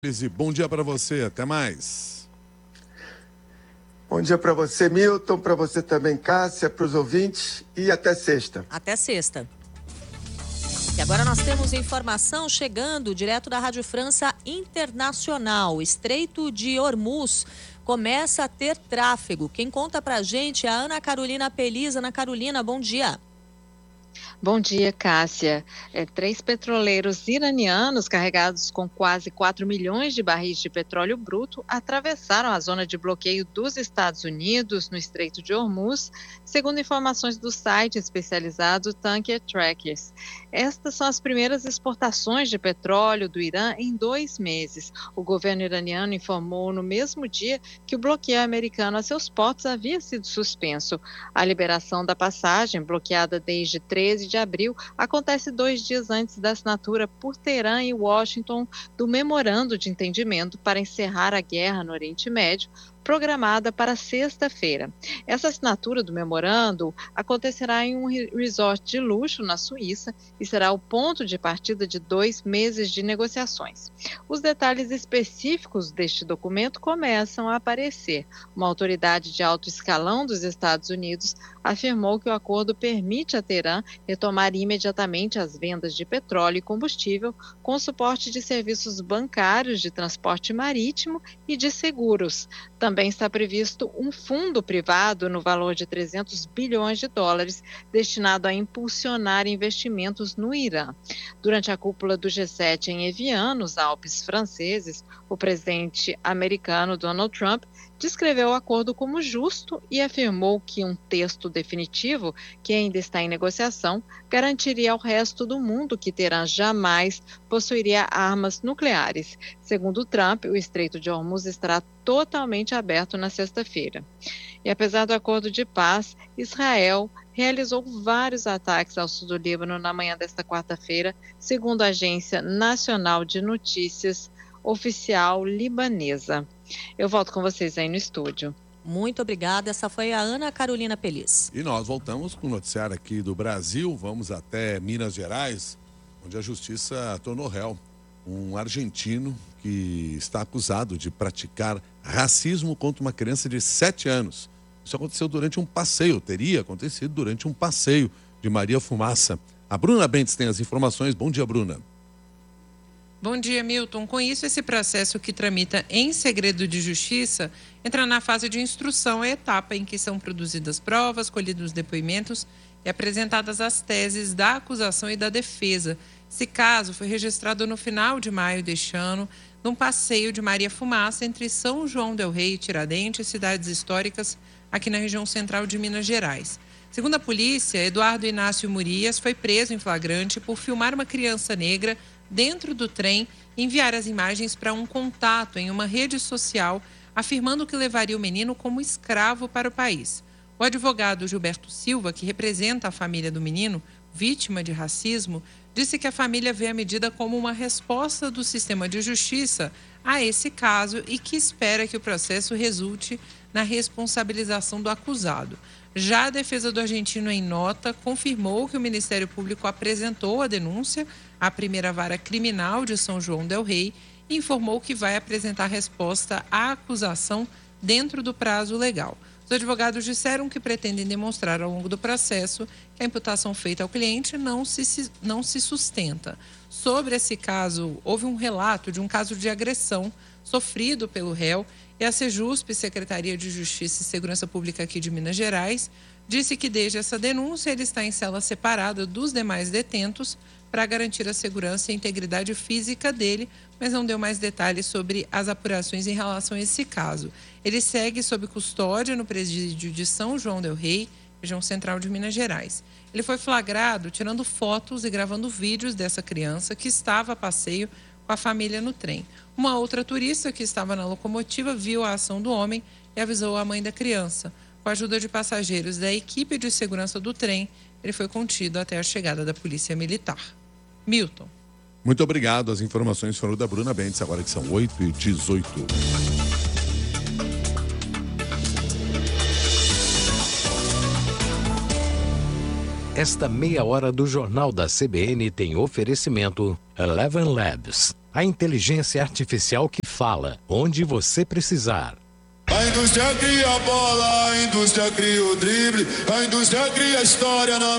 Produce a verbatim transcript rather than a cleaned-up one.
Bom dia para você, até mais. Bom dia para você, Milton, para você também, Cássia, para os ouvintes e até sexta. Até sexta. E agora nós temos informação chegando direto da Rádio França Internacional. O Estreito de Hormuz começa a ter tráfego. Quem conta pra gente é a Ana Carolina Peliz. Ana Carolina, bom dia. Bom dia, Cássia. É, três petroleiros iranianos carregados com quase quatro milhões de barris de petróleo bruto atravessaram a zona de bloqueio dos Estados Unidos no Estreito de Hormuz, segundo informações do site especializado Tanker Trackers. Estas são as primeiras exportações de petróleo do Irã em dois meses. O governo iraniano informou no mesmo dia que o bloqueio americano a seus portos havia sido suspenso. A liberação da passagem, bloqueada desde treze de abril, acontece dois dias antes da assinatura por Teherã e Washington do memorando de entendimento para encerrar a guerra no Oriente Médio, programada para sexta-feira. Essa assinatura do memorando acontecerá em um resort de luxo na Suíça e será o ponto de partida de dois meses de negociações. Os detalhes específicos deste documento começam a aparecer. Uma autoridade de alto escalão dos Estados Unidos afirmou que o acordo permite a Teherã retomar imediatamente as vendas de petróleo e combustível com suporte de serviços bancários, de transporte marítimo e de seguros. Também está previsto um fundo privado no valor de trezentos bilhões de dólares destinado a impulsionar investimentos no Irã. Durante a cúpula do G sete em Evian, nos Alpes franceses, o presidente americano Donald Trump descreveu o acordo como justo e afirmou que um texto definitivo, que ainda está em negociação, garantiria ao resto do mundo que Teherã jamais possuiria armas nucleares. Segundo Trump, o Estreito de Hormuz estará totalmente aberto na sexta-feira. E apesar do acordo de paz, Israel realizou vários ataques ao sul do Líbano na manhã desta quarta-feira, segundo a Agência Nacional de Notícias Oficial Libanesa. Eu volto com vocês aí no estúdio. Muito obrigada. Essa foi a Ana Carolina Peliz. E nós voltamos com o noticiário aqui do Brasil. Vamos até Minas Gerais, onde a justiça tornou réu um argentino que está acusado de praticar racismo contra uma criança de sete anos. Isso aconteceu durante um passeio, teria acontecido durante um passeio de Maria Fumaça. A Bruna Bentes tem as informações. Bom dia, Bruna. Bom dia, Milton. Com isso, esse processo que tramita em segredo de justiça entra na fase de instrução, a etapa em que são produzidas provas, colhidos depoimentos e apresentadas as teses da acusação e da defesa. Esse caso foi registrado no final de maio deste ano, num passeio de Maria Fumaça entre São João del Rei e Tiradentes, cidades históricas aqui na região central de Minas Gerais. Segundo a polícia, Eduardo Inácio Murias foi preso em flagrante por filmar uma criança negra dentro do trem e enviar as imagens para um contato em uma rede social, afirmando que levaria o menino como escravo para o país. O advogado Gilberto Silva, que representa a família do menino, vítima de racismo, disse que a família vê a medida como uma resposta do sistema de justiça a esse caso e que espera que o processo resulte na responsabilização do acusado. Já a defesa do argentino, em nota, confirmou que o Ministério Público apresentou a denúncia à primeira vara criminal de São João del Rei e informou que vai apresentar resposta à acusação dentro do prazo legal. Os advogados disseram que pretendem demonstrar ao longo do processo que a imputação feita ao cliente não se, não se sustenta. Sobre esse caso, houve um relato de um caso de agressão sofrido pelo réu e a Sejusp, Secretaria de Justiça e Segurança Pública aqui de Minas Gerais, disse que desde essa denúncia ele está em cela separada dos demais detentos para garantir a segurança e a integridade física dele, mas não deu mais detalhes sobre as apurações em relação a esse caso. Ele segue sob custódia no presídio de São João del Rei, região central de Minas Gerais. Ele foi flagrado tirando fotos e gravando vídeos dessa criança que estava a passeio com a família no trem. Uma outra turista que estava na locomotiva viu a ação do homem e avisou a mãe da criança. Com a ajuda de passageiros da equipe de segurança do trem, ele foi contido até a chegada da Polícia Militar. Milton. Muito obrigado. As informações foram da Bruna Bentes, agora que são oito e dezoito. Esta meia hora do Jornal da C B N tem oferecimento Eleven Labs, a inteligência artificial que fala onde você precisar. A indústria cria a bola, a indústria cria o drible, a indústria cria a história na